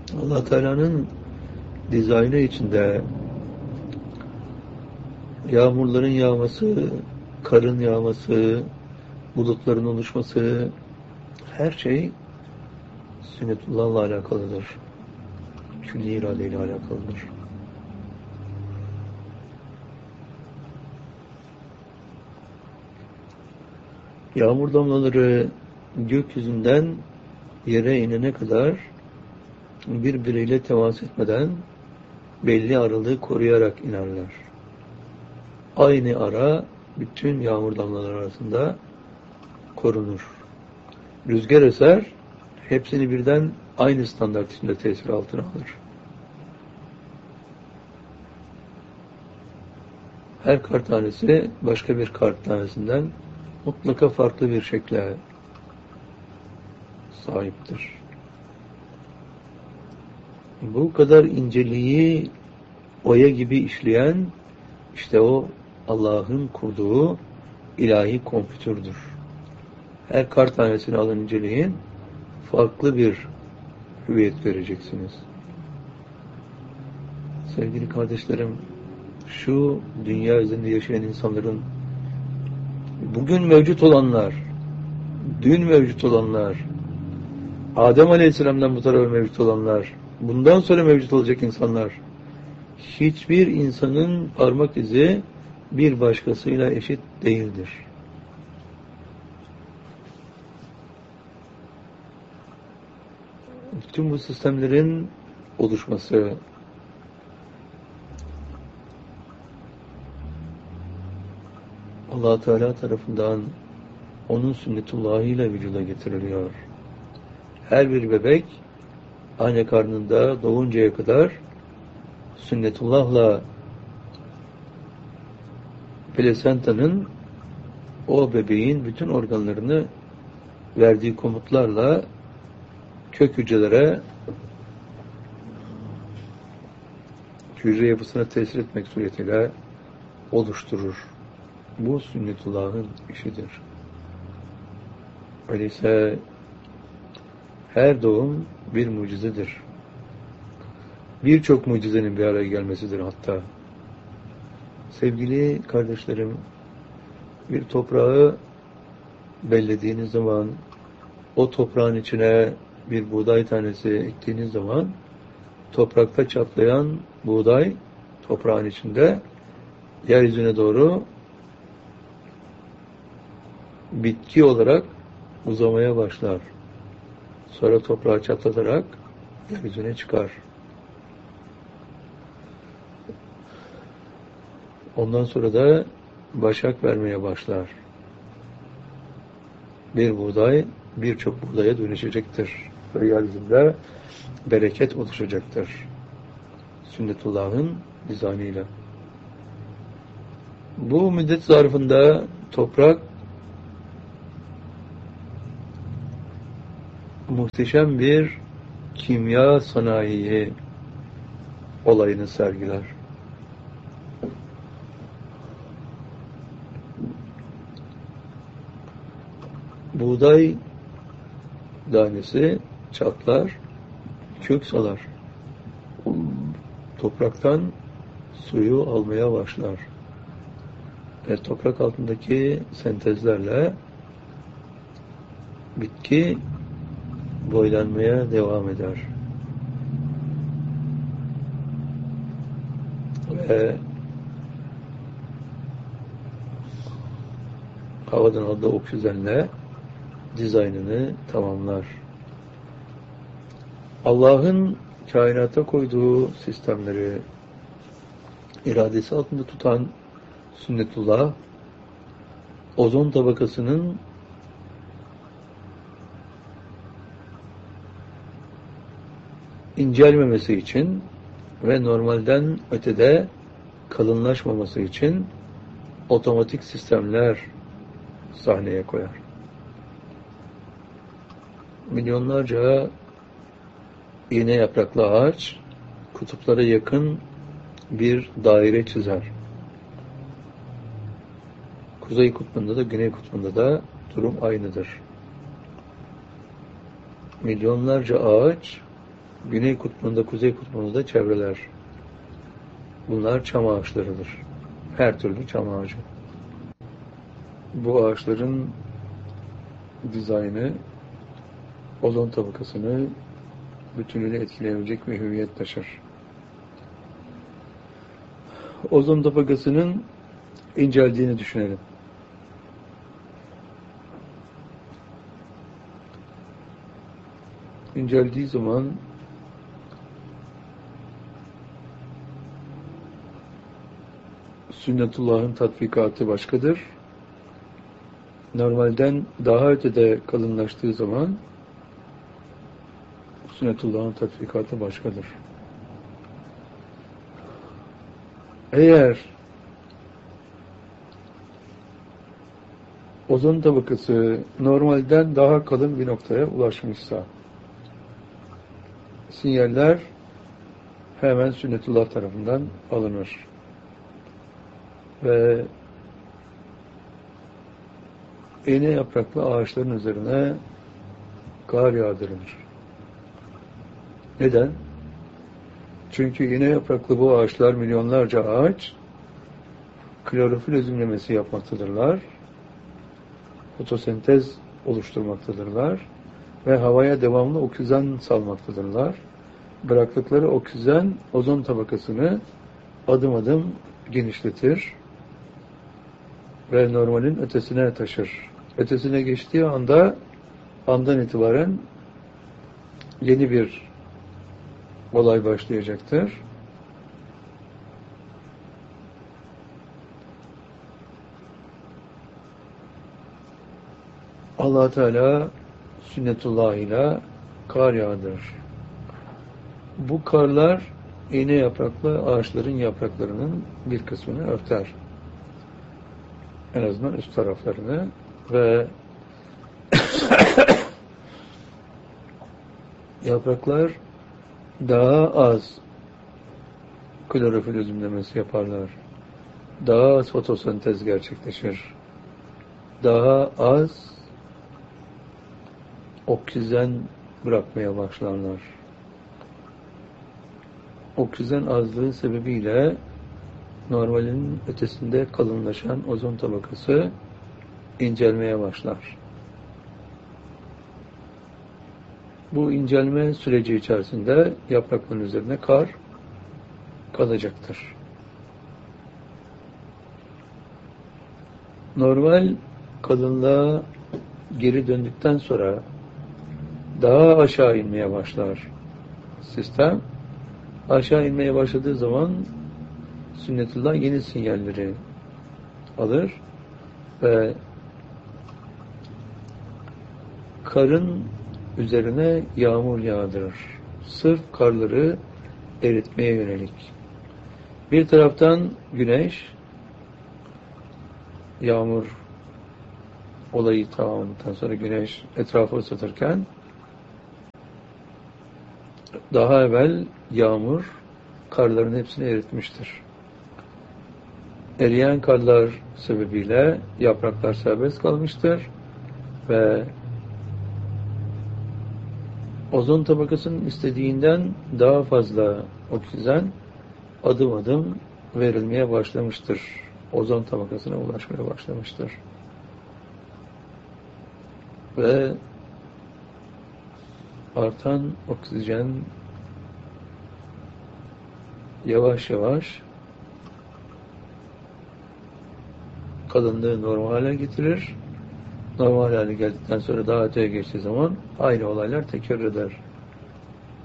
Allah Teala'nın dizaynı içinde yağmurların yağması, karın yağması, bulutların oluşması, her şey sünnetullah'la alakalıdır. Külli iradeyle alakalıdır. Yağmur damlaları gökyüzünden yere inene kadar birbiriyle temas etmeden belli aralığı koruyarak inerler. Aynı ara bütün yağmur damlaları arasında korunur. Rüzgar eser, hepsini birden aynı standart içinde tesir altına alır. Her kar tanesi başka bir kar tanesinden mutlaka farklı bir şekle sahiptir. Bu kadar inceliği oya gibi işleyen işte o Allah'ın kurduğu ilahi kompütürdür. Her kar tanesini alın inceleyin, farklı bir hüviyet vereceksiniz. Sevgili kardeşlerim, şu dünya üzerinde yaşayan insanların bugün mevcut olanlar, dün mevcut olanlar, Adem Aleyhisselam'dan bu tarafa mevcut olanlar, bundan sonra mevcut olacak insanlar, hiçbir insanın parmak izi bir başkasıyla eşit değildir. Bütün bu sistemlerin oluşması, Allah Teala tarafından onun sünnetullahıyla vücuda getiriliyor. Her bir bebek anne karnında doğuncaya kadar sünnetullahla plasentanın o bebeğin bütün organlarını verdiği komutlarla kök hücrelere hücre yapısına tesir etmek suretiyle oluşturur. Bu sünnetullah'ın işidir. Öyleyse her doğum bir mucizedir. Birçok mucizenin bir araya gelmesidir hatta. Sevgili kardeşlerim, bir toprağı bellediğiniz zaman, o toprağın içine bir buğday tanesi ektiğiniz zaman, toprakta çatlayan buğday toprağın içinde yeryüzüne doğru bitki olarak uzamaya başlar. Sonra toprağı çatlatarak yeryüzüne çıkar. Ondan sonra da başak vermeye başlar. Bir buğday birçok buğdaya dönüşecektir. Ve yeryüzünde bereket oluşacaktır. Sünnetullah'ın dizaynıyla. Bu müddet zarfında toprak muhteşem bir kimya sanayi olayını sergiler. Buğday tanesi çatlar, kök salar. Topraktan suyu almaya başlar. Ve toprak altındaki sentezlerle bitki boylanmaya devam eder. Ve havadan aldığı oksijenle dizaynını tamamlar. Allah'ın kainata koyduğu sistemleri iradesi altında tutan sünnetullah, ozon tabakasının incelmemesi için ve normalden ötede kalınlaşmaması için otomatik sistemler sahneye koyar. Milyonlarca iğne yapraklı ağaç kutuplara yakın bir daire çizer. Kuzey kutbunda da güney kutbunda da durum aynıdır. Milyonlarca ağaç Güney kutbunda, kuzey kutbunda çevreler. Bunlar çam ağaçlarıdır. Her türlü çam ağacı. Bu ağaçların dizaynı ozon tabakasını bütünüyle etkileyebilecek bir hüviyet taşır. Ozon tabakasının inceldiğini düşünelim. İnceldiği zaman sünnetullah'ın tatbikatı başkadır. Normalden daha ötede kalınlaştığı zaman sünnetullah'ın tatbikatı başkadır. Eğer ozon tabakası normalden daha kalın bir noktaya ulaşmışsa sinyaller hemen sünnetullah tarafından alınır. Ve iğne yapraklı ağaçların üzerine kar yağdırılır. Neden? Çünkü iğne yapraklı bu ağaçlar, milyonlarca ağaç, klorofil özümlemesi yapmaktadırlar, fotosentez oluşturmaktadırlar ve havaya devamlı oksijen salmaktadırlar. Bıraktıkları oksijen ozon tabakasını adım adım genişletir ve normalin ötesine taşır. Ötesine geçtiği andan itibaren yeni bir olay başlayacaktır. Allah Teala sünnetullah ile kar yağdırır. Bu karlar iğne yapraklı ağaçların yapraklarının bir kısmını örter. En azından üst taraflarını ve yapraklar daha az klorofil özümlemesi yaparlar. Daha az fotosentez gerçekleşir. Daha az oksijen bırakmaya başlarlar. Oksijen azlığı sebebiyle normalin ötesinde kalınlaşan ozon tabakası incelmeye başlar. Bu incelme süreci içerisinde yaprakların üzerine kar kalacaktır. Normal kalınlığa geri döndükten sonra daha aşağı inmeye başlar sistem. Aşağı inmeye başladığı zaman sünnetullah yeni sinyalleri alır ve karın üzerine yağmur yağdırır. Sırf karları eritmeye yönelik. Bir taraftan güneş, yağmur olayı tamamladıktan sonra güneş etrafı ısıtırken daha evvel yağmur karların hepsini eritmiştir. Eriyen karlar sebebiyle yapraklar serbest kalmıştır ve ozon tabakasının istediğinden daha fazla oksijen adım adım verilmeye başlamıştır. Ozon tabakasına ulaşmaya başlamıştır. Ve artan oksijen yavaş yavaş kalınlığı normal hale getirir. Normal hale geldikten sonra daha öteye geçtiği zaman aynı olaylar tekrar eder.